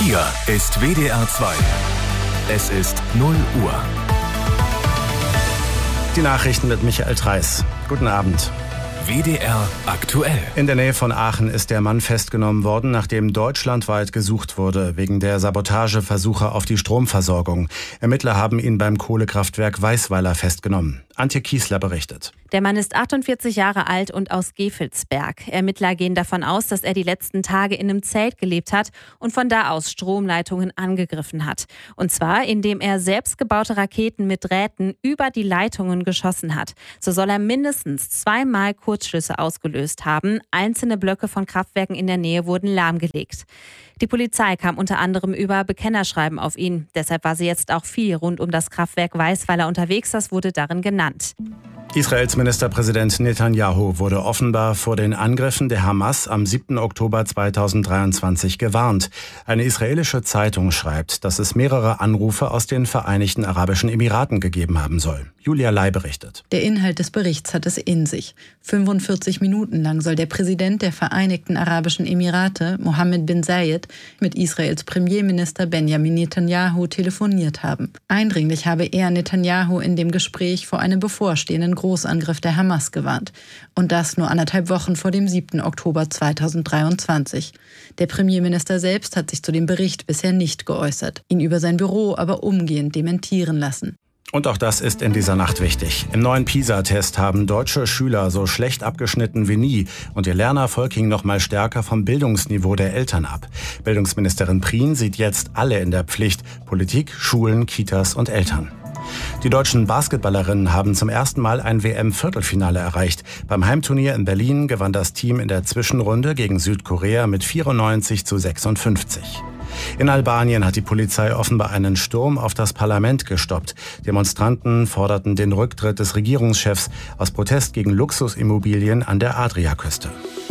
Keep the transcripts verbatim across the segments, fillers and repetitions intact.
Hier ist W D R zwei. Es ist null Uhr. Die Nachrichten mit Michael Treiß. Guten Abend. W D R aktuell. In der Nähe von Aachen ist der Mann festgenommen worden, nachdem deutschlandweit gesucht wurde, wegen der Sabotageversuche auf die Stromversorgung. Ermittler haben ihn beim Kohlekraftwerk Weisweiler festgenommen. Antje Kiesler berichtet. Der Mann ist achtundvierzig Jahre alt und aus Gevelsberg. Ermittler gehen davon aus, dass er die letzten Tage in einem Zelt gelebt hat und von da aus Stromleitungen angegriffen hat. Und zwar, indem er selbstgebaute Raketen mit Drähten über die Leitungen geschossen hat. So soll er mindestens zweimal Kurzschlüsse ausgelöst haben. Einzelne Blöcke von Kraftwerken in der Nähe wurden lahmgelegt. Die Polizei kam unter anderem über Bekennerschreiben auf ihn. Deshalb war sie jetzt auch viel rund um das Kraftwerk Weisweiler unterwegs. Das wurde darin genannt. Israels Ministerpräsident Netanyahu wurde offenbar vor den Angriffen der Hamas am siebten Oktober zweitausenddreiundzwanzig gewarnt. Eine israelische Zeitung schreibt, dass es mehrere Anrufe aus den Vereinigten Arabischen Emiraten gegeben haben soll. Julia Lai berichtet. Der Inhalt des Berichts hat es in sich. fünfundvierzig Minuten lang soll der Präsident der Vereinigten Arabischen Emirate, Mohammed bin Zayed, mit Israels Premierminister Benjamin Netanyahu telefoniert haben. Eindringlich habe er Netanyahu in dem Gespräch vor einem bevorstehenden Großangriff der Hamas gewarnt. Und das nur anderthalb Wochen vor dem siebten Oktober zweitausenddreiundzwanzig. Der Premierminister selbst hat sich zu dem Bericht bisher nicht geäußert, ihn über sein Büro aber umgehend dementieren lassen. Und auch das ist in dieser Nacht wichtig. Im neuen PISA-Test haben deutsche Schüler so schlecht abgeschnitten wie nie. Und ihr Lernerfolg hing noch mal stärker vom Bildungsniveau der Eltern ab. Bildungsministerin Prien sieht jetzt alle in der Pflicht. Politik, Schulen, Kitas und Eltern. Die deutschen Basketballerinnen haben zum ersten Mal ein W M-Viertelfinale erreicht. Beim Heimturnier in Berlin gewann das Team in der Zwischenrunde gegen Südkorea mit vierundneunzig zu sechsundfünfzig. In Albanien hat die Polizei offenbar einen Sturm auf das Parlament gestoppt. Demonstranten forderten den Rücktritt des Regierungschefs aus Protest gegen Luxusimmobilien an der Adriaküste.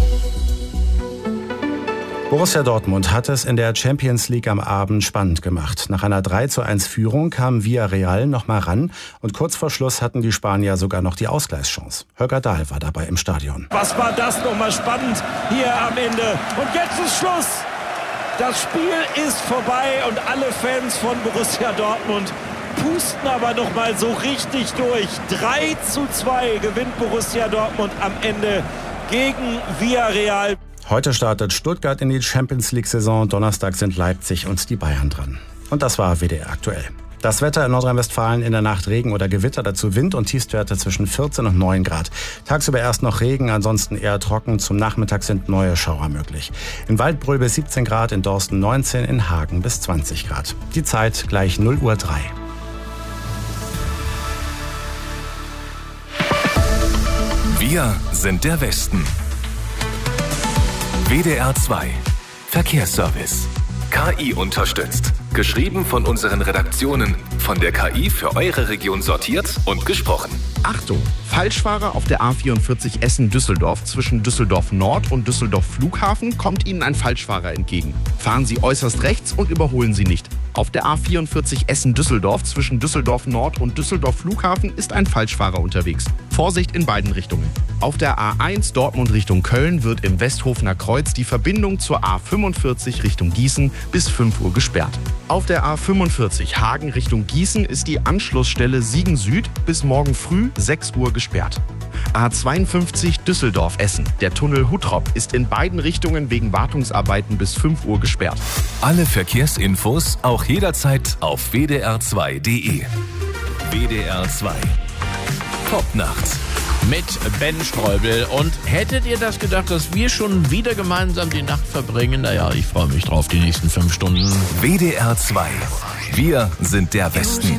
Borussia Dortmund hat es in der Champions League am Abend spannend gemacht. Nach einer drei zu eins Führung kam Villarreal noch mal ran und kurz vor Schluss hatten die Spanier sogar noch die Ausgleichschance. Holger Dahl war dabei im Stadion. Was war das nochmal spannend hier am Ende? Und jetzt ist Schluss! Das Spiel ist vorbei und alle Fans von Borussia Dortmund pusten aber noch mal so richtig durch. drei zu zwei gewinnt Borussia Dortmund am Ende gegen Villarreal. Heute startet Stuttgart in die Champions League-Saison. Donnerstag sind Leipzig und die Bayern dran. Und das war W D R aktuell. Das Wetter in Nordrhein-Westfalen: in der Nacht Regen oder Gewitter, dazu Wind und Tiefstwerte zwischen vierzehn und neun Grad. Tagsüber erst noch Regen, ansonsten eher trocken. Zum Nachmittag sind neue Schauer möglich. In Waldbröl bis siebzehn Grad, in Dorsten neunzehn, in Hagen bis zwanzig Grad. Die Zeit gleich null Uhr drei. Wir sind der Westen. W D R zwei Verkehrsservice. K I unterstützt. Geschrieben von unseren Redaktionen. Von der K I für eure Region sortiert und gesprochen. Achtung! Falschfahrer auf der A vierundvierzig Essen-Düsseldorf. Zwischen Düsseldorf Nord und Düsseldorf Flughafen kommt Ihnen ein Falschfahrer entgegen. Fahren Sie äußerst rechts und überholen Sie nicht. Auf der A vierundvierzig Essen-Düsseldorf zwischen Düsseldorf Nord und Düsseldorf Flughafen ist ein Falschfahrer unterwegs. Vorsicht in beiden Richtungen. Auf der A eins Dortmund Richtung Köln wird im Westhofener Kreuz die Verbindung zur A fünfundvierzig Richtung Gießen bis fünf Uhr gesperrt. Auf der A fünfundvierzig Hagen Richtung Gießen ist die Anschlussstelle Siegen Süd bis morgen früh sechs Uhr gesperrt. A zweiundfünfzig Düsseldorf-Essen. Der Tunnel Huttrop ist in beiden Richtungen wegen Wartungsarbeiten bis fünf Uhr gesperrt. Alle Verkehrsinfos auch jederzeit auf w d r zwei punkt d e. W D R zwei Popnacht mit Ben Streubel. Und hättet ihr das gedacht, dass wir schon wieder gemeinsam die Nacht verbringen? Naja, ich freue mich drauf, die nächsten fünf Stunden. W D R zwei. Wir sind der Westen.